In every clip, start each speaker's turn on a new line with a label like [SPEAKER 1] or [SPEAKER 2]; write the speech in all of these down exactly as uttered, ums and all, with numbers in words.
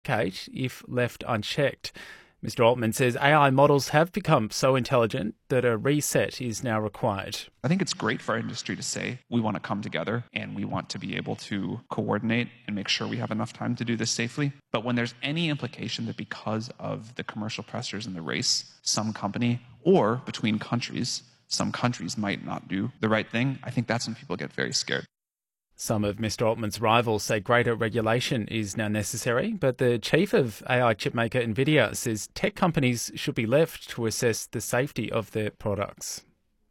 [SPEAKER 1] decade if left unchecked. Mister Altman says A I models have become so intelligent that a reset is now required.
[SPEAKER 2] I think it's great for our industry to say we want to come together and we want to be able to coordinate and make sure we have enough time to do this safely. But when there's any implication that because of the commercial pressures in the race, some company or between countries, some countries might not do the right thing, I think that's when people get very scared.
[SPEAKER 1] Some of Mister Altman's rivals say greater regulation is now necessary, but the chief of A I chipmaker NVIDIA says tech companies should be left to assess the safety of their products.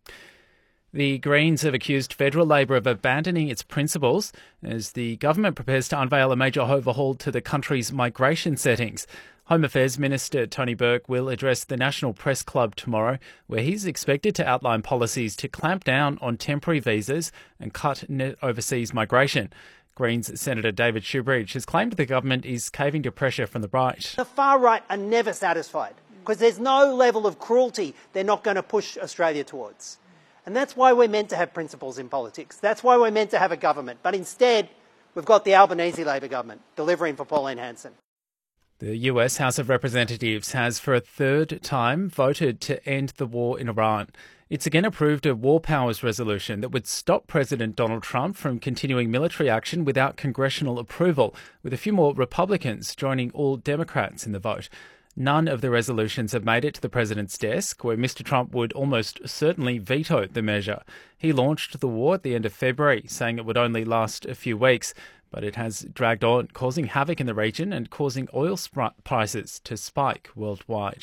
[SPEAKER 1] The Greens have accused federal Labor of abandoning its principles as the government prepares to unveil a major overhaul to the country's migration settings. Home Affairs Minister Tony Burke will address the National Press Club tomorrow, where he's expected to outline policies to clamp down on temporary visas and cut net overseas migration. Greens Senator David Shoebridge has claimed the government is caving to pressure from the right.
[SPEAKER 3] The far right are never satisfied because there's no level of cruelty they're not going to push Australia towards. And that's why we're meant to have principles in politics. That's why we're meant to have a government. But instead, we've got the Albanese Labor government delivering for Pauline Hanson.
[SPEAKER 1] The U S House of Representatives has for a third time voted to end the war in Iran. It's again approved a war powers resolution that would stop President Donald Trump from continuing military action without congressional approval, with a few more Republicans joining all Democrats in the vote. None of the resolutions have made it to the president's desk, where Mister Trump would almost certainly veto the measure. He launched the war at the end of February, saying it would only last a few weeks, but it has dragged on, causing havoc in the region and causing oil sp- prices to spike worldwide.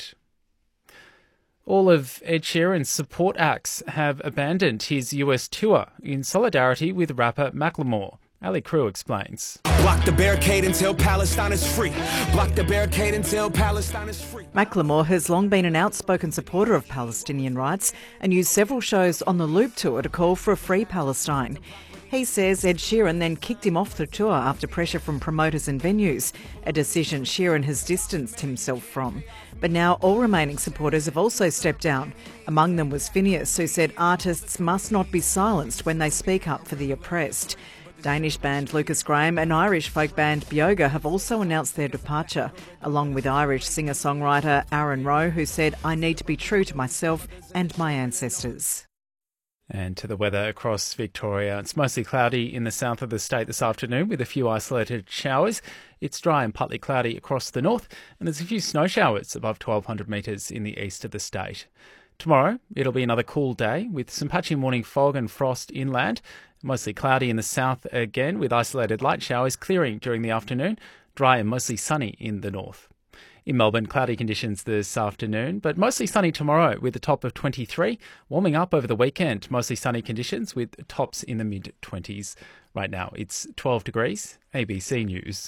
[SPEAKER 1] All of Ed Sheeran's support acts have abandoned his U S tour in solidarity with rapper Macklemore. Ali Crew explains.
[SPEAKER 4] Block the barricade until Palestine is free. Block the barricade until Palestine is free.
[SPEAKER 5] Macklemore has long been an outspoken supporter of Palestinian rights and used several shows on the Loop tour to call for a free Palestine. He says Ed Sheeran then kicked him off the tour after pressure from promoters and venues, a decision Sheeran has distanced himself from. But now all remaining supporters have also stepped down. Among them was Phineas, who said artists must not be silenced when they speak up for the oppressed. Danish band Lucas Graham and Irish folk band Bioga have also announced their departure, along with Irish singer-songwriter Aaron Rowe, who said, "I need to be true to myself and my ancestors."
[SPEAKER 1] And to the weather across Victoria. It's mostly cloudy in the south of the state this afternoon with a few isolated showers. It's dry and partly cloudy across the north, and there's a few snow showers above twelve hundred metres in the east of the state. Tomorrow, it'll be another cool day with some patchy morning fog and frost inland. Mostly cloudy in the south again with isolated light showers clearing during the afternoon. Dry and mostly sunny in the north. In Melbourne, cloudy conditions this afternoon, but mostly sunny tomorrow with a top of twenty-three. Warming up over the weekend, mostly sunny conditions with tops in the mid-twenties. Right now, it's twelve degrees. A B C News.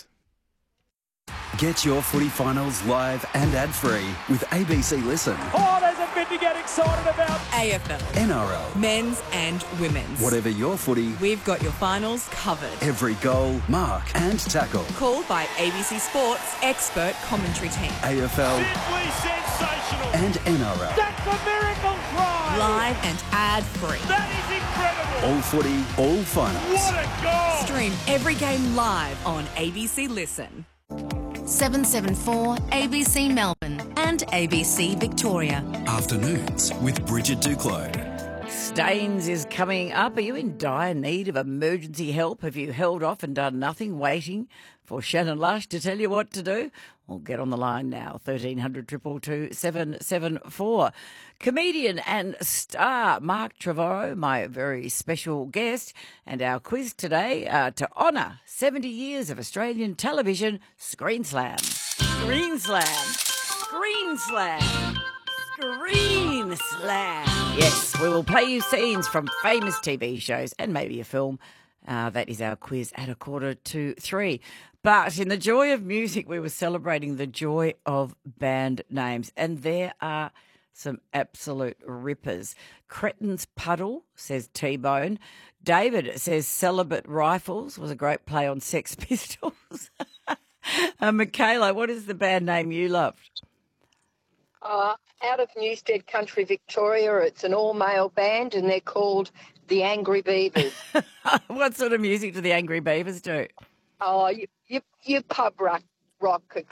[SPEAKER 6] Get your footy finals live and ad-free with A B C Listen.
[SPEAKER 7] Oh, there's a bit to get excited about.
[SPEAKER 8] A F L.
[SPEAKER 6] N R L.
[SPEAKER 8] Men's and women's.
[SPEAKER 6] Whatever your footy,
[SPEAKER 8] we've got your finals covered.
[SPEAKER 6] Every goal, mark and tackle.
[SPEAKER 8] Called by A B C Sports expert commentary team.
[SPEAKER 6] A F L.
[SPEAKER 7] Simply sensational.
[SPEAKER 6] And N R L.
[SPEAKER 7] That's a miracle try.
[SPEAKER 8] Live and ad-free.
[SPEAKER 7] That is incredible.
[SPEAKER 6] All footy, all finals.
[SPEAKER 7] What a goal.
[SPEAKER 8] Stream every game live on A B C Listen.
[SPEAKER 9] seven seven four A B C Melbourne and A B C Victoria.
[SPEAKER 6] Afternoons with Bridget Duclos.
[SPEAKER 10] Staines is coming up. Are you in dire need of emergency help? Have you held off and done nothing, waiting for Shannon Lush to tell you what to do? Well, get on the line now, thirteen hundred, two two two, seven seven four. Comedian and star Mark Trevorrow, my very special guest, and our quiz today uh, to honour seventy years of Australian television, Screen Slam. Screen Slam. Screen Slam. Screen Slam. Yes, we will play you scenes from famous T V shows and maybe a film. Uh, that is our quiz at a quarter to three. But in the joy of music, we were celebrating the joy of band names. And there are some absolute rippers. Cretin's Puddle, says T-Bone. David says Celibate Rifles was a great play on Sex Pistols. uh, Michaela, what is the band name you loved?
[SPEAKER 11] Uh, out of Newstead Country, Victoria. It's an all-male band and they're called the Angry Beavers.
[SPEAKER 10] What sort of music do the Angry Beavers do?
[SPEAKER 11] Oh, you, you, you pub rock, rock